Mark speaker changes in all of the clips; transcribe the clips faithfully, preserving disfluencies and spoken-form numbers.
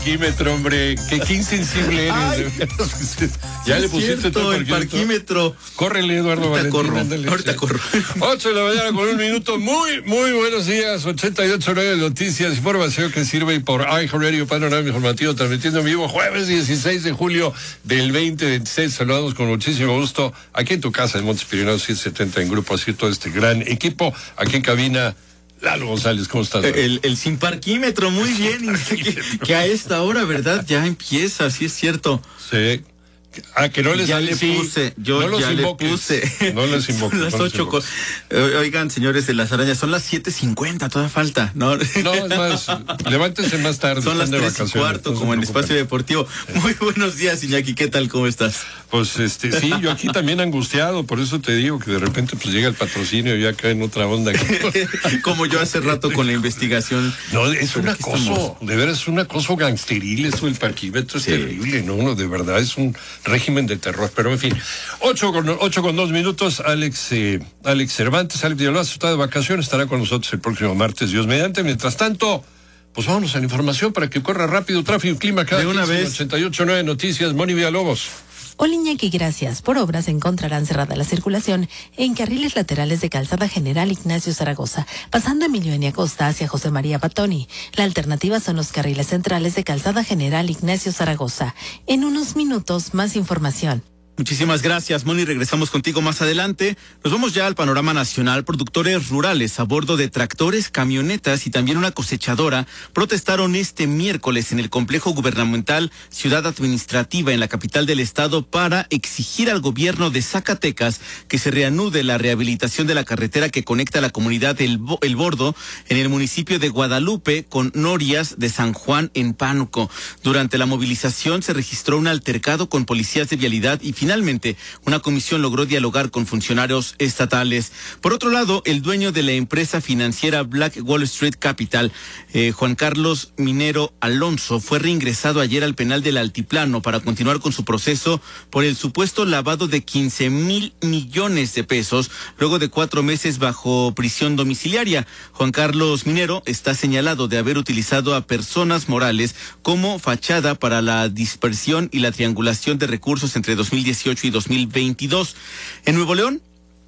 Speaker 1: Parquímetro, hombre, qué, qué insensible eres.
Speaker 2: Ay,
Speaker 1: ya
Speaker 2: sí
Speaker 1: le pusiste
Speaker 2: cierto,
Speaker 1: todo
Speaker 2: el parquímetro.
Speaker 1: Córrele, Eduardo
Speaker 2: Ahorita
Speaker 1: Valentín.
Speaker 2: corro,
Speaker 1: Ándale,
Speaker 2: ahorita
Speaker 1: sí.
Speaker 2: corro.
Speaker 1: ocho de la mañana con un minuto. Muy, muy buenos días. ochenta y ocho nueve Noticias, información que sirve por iHeartRadio, Panorama Informativo, transmitiendo en vivo jueves dieciséis de julio del veinte veintiséis. Saludamos con muchísimo gusto aquí en tu casa en Montes Pirineos setecientos setenta en grupo, así todo este gran equipo. Aquí en cabina, Lalo González, ¿cómo estás?
Speaker 2: El, el sin parquímetro, muy bien. que, que a esta hora, ¿verdad? Ya empieza, sí es cierto.
Speaker 1: Sí. Ah, que no les
Speaker 2: ya
Speaker 1: sale,
Speaker 2: le puse, yo
Speaker 1: no
Speaker 2: ya
Speaker 1: los
Speaker 2: le
Speaker 1: invoques,
Speaker 2: puse.
Speaker 1: No les invoques.
Speaker 2: Son las
Speaker 1: no
Speaker 2: ocho. Co- Oigan, señores de las arañas, son las siete cincuenta, todavía falta. No,
Speaker 1: no es más, levántense más tarde.
Speaker 2: Son las tres y cuarto, como en Espacio Deportivo. Muy buenos días, Iñaki, ¿qué tal? ¿Cómo estás?
Speaker 1: Pues este, sí, yo aquí también angustiado, por eso te digo que de repente pues llega el patrocinio y ya cae en otra onda.
Speaker 2: Como yo hace rato con la investigación.
Speaker 1: No, es un acoso, de veras es un acoso gangsteril, eso del parquímetro es sí. terrible, ¿no? No, de verdad es un régimen de terror. Pero en fin, ocho con, ocho con dos minutos, Alex, eh, Alex Cervantes, Alex Villalobos está de vacaciones, estará con nosotros el próximo martes, Dios mediante. Mientras tanto, pues vámonos a la información para que corra rápido, tráfico y clima cada
Speaker 2: de una
Speaker 1: quince,
Speaker 2: vez.
Speaker 1: ochenta y ocho nueve Noticias, Moni Villalobos.
Speaker 3: Hola Iñaki, gracias. Por obras encontrarán cerrada la circulación en carriles laterales de Calzada General Ignacio Zaragoza, pasando Emilio N. Acosta hacia José María Patoni. La alternativa son los carriles centrales de Calzada General Ignacio Zaragoza. En unos minutos, más información.
Speaker 2: Muchísimas gracias, Moni. Regresamos contigo más adelante. Nos vamos ya al panorama nacional. Productores rurales a bordo de tractores, camionetas y también una cosechadora protestaron este miércoles en el complejo gubernamental Ciudad Administrativa en la capital del estado para exigir al gobierno de Zacatecas que se reanude la rehabilitación de la carretera que conecta la comunidad El, Bo- El Bordo en el municipio de Guadalupe con Norias de San Juan en Pánuco. Durante la movilización se registró un altercado con policías de vialidad y finalmente, una comisión logró dialogar con funcionarios estatales. Por otro lado, el dueño de la empresa financiera Black Wall Street Capital, eh, Juan Carlos Minero Alonso, fue reingresado ayer al penal del Altiplano para continuar con su proceso por el supuesto lavado de quince mil millones de pesos, luego de cuatro meses bajo prisión domiciliaria. Juan Carlos Minero está señalado de haber utilizado a personas morales como fachada para la dispersión y la triangulación de recursos entre dos mil dieciocho y dos mil veintidós. En Nuevo León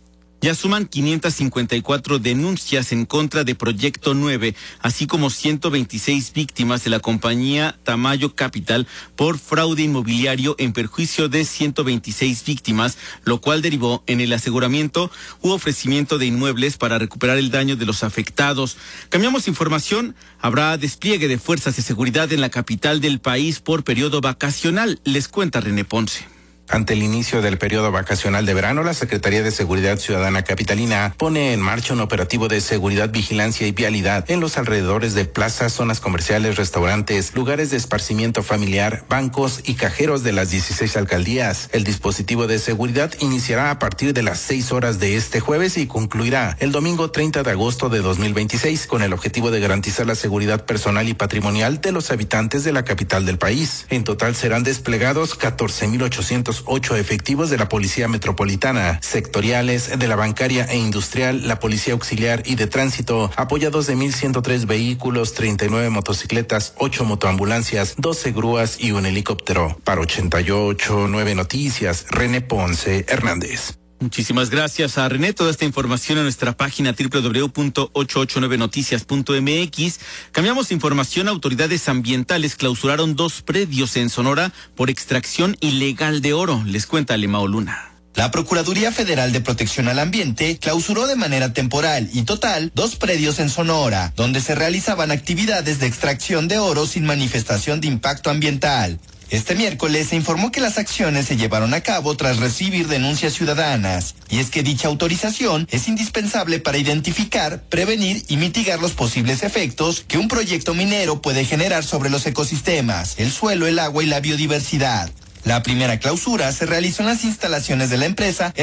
Speaker 2: ya suman quinientas cincuenta y cuatro denuncias en contra de Proyecto nueve, así como ciento veintiséis víctimas de la compañía Tamayo Capital por fraude inmobiliario en perjuicio de ciento veintiséis víctimas, lo cual derivó en el aseguramiento u ofrecimiento de inmuebles para recuperar el daño de los afectados. Cambiamos información. Habrá despliegue de fuerzas de seguridad en la capital del país por periodo vacacional. Les cuenta René Ponce.
Speaker 4: Ante el inicio del periodo vacacional de verano, la Secretaría de Seguridad Ciudadana Capitalina pone en marcha un operativo de seguridad, vigilancia y vialidad en los alrededores de plazas, zonas comerciales, restaurantes, lugares de esparcimiento familiar, bancos y cajeros de las dieciséis alcaldías. El dispositivo de seguridad iniciará a partir de las seis horas de este jueves y concluirá el domingo treinta de agosto de dos mil veintiséis con el objetivo de garantizar la seguridad personal y patrimonial de los habitantes de la capital del país. En total serán desplegados catorce mil ochocientos ocho efectivos de la Policía Metropolitana, sectoriales de la bancaria e industrial, la Policía Auxiliar y de Tránsito, apoyados de mil ciento tres vehículos, treinta y nueve motocicletas, ocho motoambulancias, doce grúas y un helicóptero. Para ochenta y ocho nueve Noticias, René Ponce Hernández.
Speaker 2: Muchísimas gracias a René. Toda esta información en nuestra página doble u doble u doble u punto ochocientos ochenta y nueve noticias punto m x. Cambiamos de información. Autoridades ambientales clausuraron dos predios en Sonora por extracción ilegal de oro. Les cuenta Lemao Luna.
Speaker 5: La Procuraduría Federal de Protección al Ambiente clausuró de manera temporal y total dos predios en Sonora, donde se realizaban actividades de extracción de oro sin manifestación de impacto ambiental. Este miércoles se informó que las acciones se llevaron a cabo tras recibir denuncias ciudadanas, y es que dicha autorización es indispensable para identificar, prevenir y mitigar los posibles efectos que un proyecto minero puede generar sobre los ecosistemas, el suelo, el agua y la biodiversidad. La primera clausura se realizó en las instalaciones de la empresa